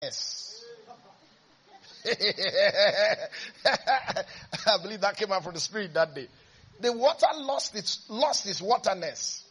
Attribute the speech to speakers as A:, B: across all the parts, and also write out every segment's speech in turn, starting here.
A: Yes. I believe that came out from the Spirit that day. The water lost its waterness.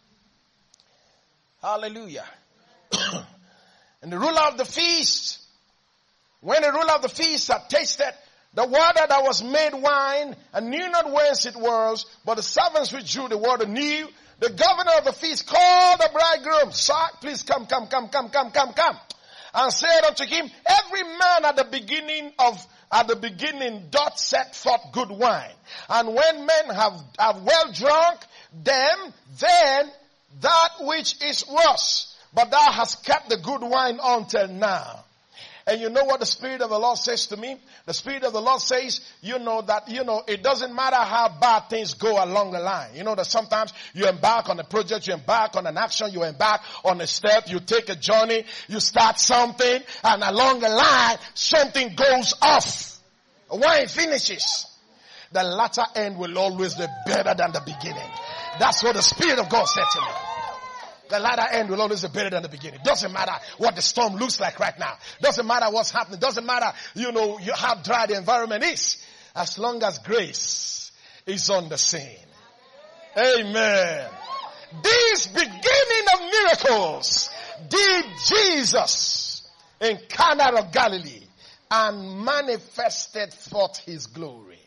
A: Hallelujah. And the ruler of the feast, when the ruler of the feast had tasted the water that was made wine, and knew not whence it was, but the servants which drew the water knew, the governor of the feast called the bridegroom, "Sir, please come. And said unto him, every man at the beginning doth set forth good wine. And when men have well drunk them, then that which is worse. But thou hast kept the good wine until now." And you know what the Spirit of the Lord says to me? The Spirit of the Lord says, it doesn't matter how bad things go along the line. You know that sometimes you embark on a project, you embark on an action, you embark on a step, you take a journey, you start something, and along the line, something goes off. Wine finishes. The latter end will always be better than the beginning. That's what the Spirit of God said to me. The latter end will always be better than the beginning. Doesn't matter what the storm looks like right now. Doesn't matter what's happening. Doesn't matter, how dry the environment is. As long as grace is on the scene. Amen. This beginning of miracles did Jesus in Cana of Galilee and manifested forth his glory.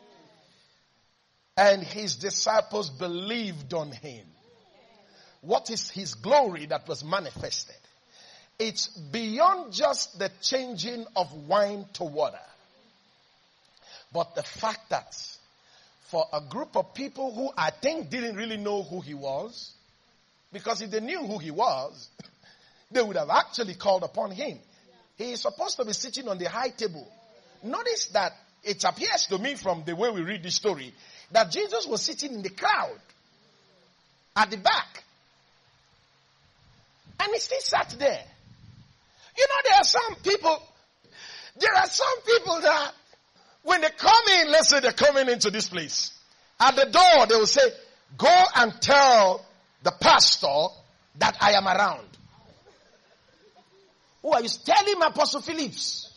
A: And his disciples believed on him. What is his glory that was manifested? It's beyond just the changing of wine to water. But the fact that for a group of people who I think didn't really know who he was, because if they knew who he was, they would have actually called upon him. He is supposed to be sitting on the high table. Notice that it appears to me from the way we read this story that Jesus was sitting in the crowd at the back. And he still sat there. There are some people that when they come in, let's say they're coming into this place. At the door, they will say, "Go and tell the pastor that I am around." Who are you? Tell him Apostle Phillips.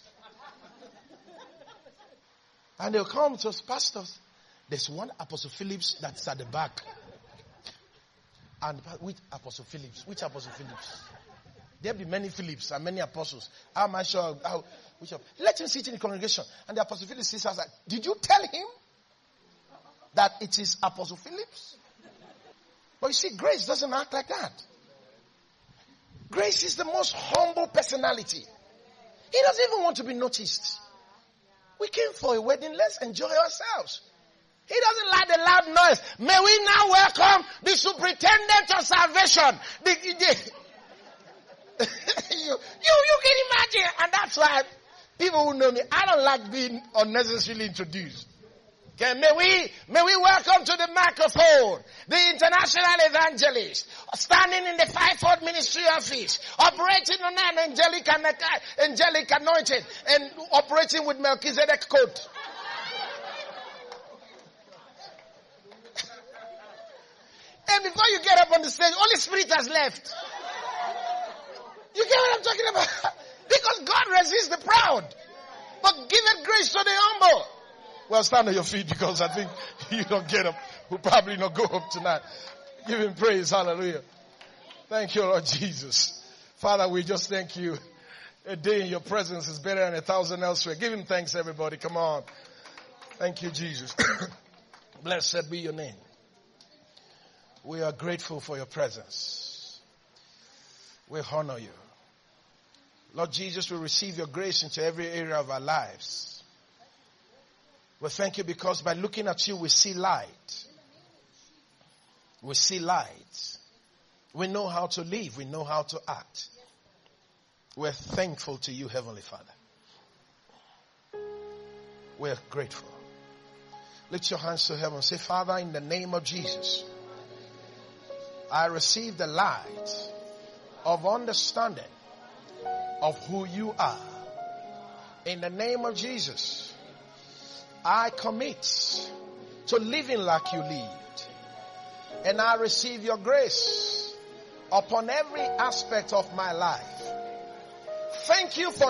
A: And they'll come to us, "Pastors, there's one Apostle Phillips that's at the back." And which Apostle Phillips? Which Apostle Phillips? There be many Phillips and many apostles. How am I sure? Let him sit in the congregation. And the Apostle Phillips says, "Did you tell him that it is Apostle Phillips?" But you see, grace doesn't act like that. Grace is the most humble personality. He doesn't even want to be noticed. We came for a wedding. Let's enjoy ourselves. He doesn't like the loud noise. May we now welcome the superintendent of salvation. You can imagine. And that's why people who know me, I don't like being unnecessarily introduced. Okay, may we welcome to the microphone the international evangelist standing in the fivefold ministry office, operating on an angelic anointing and operating with Melchizedek code. And before you get up on the stage, Holy Spirit has left. You get what I'm talking about? Because God resists the proud, but giveth grace to the humble. Well, stand on your feet because I think you don't get up. We'll probably not go up tonight. Give him praise. Hallelujah. Thank you, Lord Jesus. Father, we just thank you. A day in your presence is better than 1,000 elsewhere. Give him thanks, everybody. Come on. Thank you, Jesus. Blessed be your name. We are grateful for your presence. We honor you. Lord Jesus, we receive your grace into every area of our lives. We thank you because by looking at you, we see light. We see light. We know how to live. We know how to act. We're thankful to you, Heavenly Father. We're grateful. Lift your hands to heaven. Say, Father, in the name of Jesus, I receive the light of understanding of who you are. In the name of Jesus, I commit to living like you lived. And I receive your grace upon every aspect of my life. thank you for